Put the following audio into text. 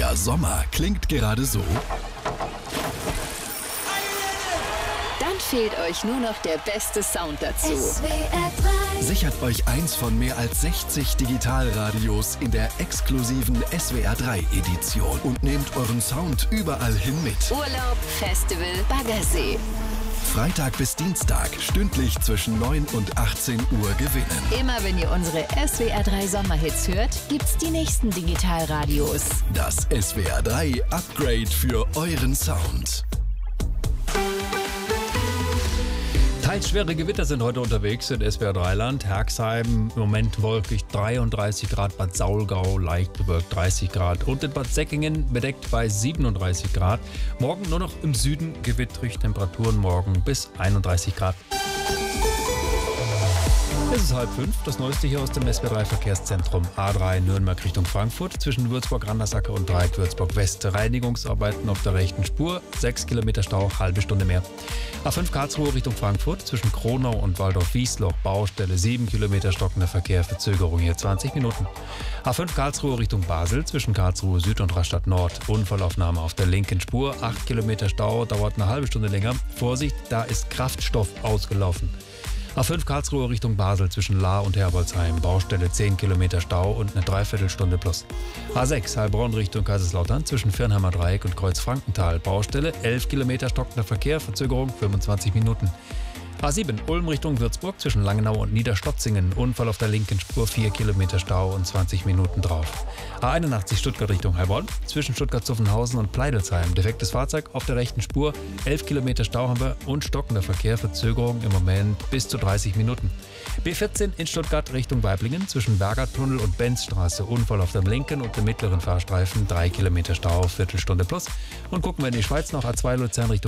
Der Sommer klingt gerade so. Dann fehlt euch nur noch der beste Sound dazu. SWR 3. Sichert euch eins von mehr als 60 Digitalradios in der exklusiven SWR 3 Edition und nehmt euren Sound überall hin mit. Urlaub, Festival, Baggersee. Freitag bis Dienstag, stündlich zwischen 9 und 18 Uhr gewinnen. Immer wenn ihr unsere SWR 3 Sommerhits hört, gibt's die nächsten Digitalradios. Das SWR 3 Upgrade für euren Sound. Teils schwere Gewitter sind heute unterwegs in SWR 3-Land. Herxheim im Moment wolkig 33 Grad, Bad Saulgau leicht bewölkt 30 Grad und in Bad Säckingen bedeckt bei 37 Grad. Morgen nur noch im Süden gewittrig, Temperaturen morgen bis 31 Grad. Es ist 4:30, das Neueste hier aus dem SWR 3 Verkehrszentrum. A3 Nürnberg Richtung Frankfurt zwischen Würzburg-Randersacker und Dreieck Würzburg-West. Reinigungsarbeiten auf der rechten Spur, 6 Kilometer Stau, halbe Stunde mehr. A5 Karlsruhe Richtung Frankfurt zwischen Kronau und Waldorf-Wiesloch, Baustelle, 7 Kilometer stockender Verkehr, Verzögerung hier 20 Minuten. A5 Karlsruhe Richtung Basel zwischen Karlsruhe Süd und Rastatt Nord. Unfallaufnahme auf der linken Spur, 8 Kilometer Stau, dauert eine halbe Stunde länger. Vorsicht, da ist Kraftstoff ausgelaufen. A5 Karlsruhe Richtung Basel zwischen Lahr und Herbolzheim. Baustelle 10 Kilometer Stau und eine Dreiviertelstunde plus. A6 Heilbronn Richtung Kaiserslautern zwischen Firnheimer Dreieck und Kreuz-Frankenthal. Baustelle 11 Kilometer stockender Verkehr, Verzögerung 25 Minuten. A7 Ulm Richtung Würzburg zwischen Langenau und Niederstotzingen. Unfall auf der linken Spur, 4 Kilometer Stau und 20 Minuten drauf. A81 Stuttgart Richtung Heilbronn zwischen Stuttgart-Zuffenhausen und Pleidelsheim. Defektes Fahrzeug auf der rechten Spur, 11 Kilometer Stau haben wir und stockender Verkehr, Verzögerung im Moment bis zu 30 Minuten. B14 in Stuttgart Richtung Weiblingen zwischen Bergertunnel und Benzstraße. Unfall auf dem linken und dem mittleren Fahrstreifen, 3 Kilometer Stau, Viertelstunde plus. Und gucken wir in die Schweiz noch, A2 Luzern Richtung